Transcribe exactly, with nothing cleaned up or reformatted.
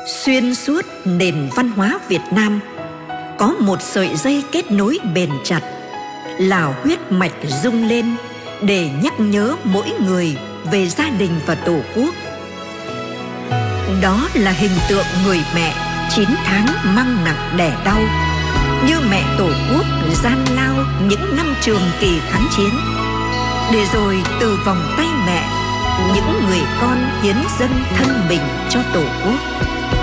Xuyên suốt nền văn hóa Việt Nam có một sợi dây kết nối bền chặt là huyết mạch rung lên để nhắc nhớ mỗi người về gia đình và Tổ quốc. Đó là hình tượng người mẹ chín tháng mang nặng đẻ đau, như mẹ Tổ quốc gian lao những năm trường kỳ kháng chiến, để rồi từ vòng tay mẹ, những người con hiến dâng thân mình cho Tổ quốc.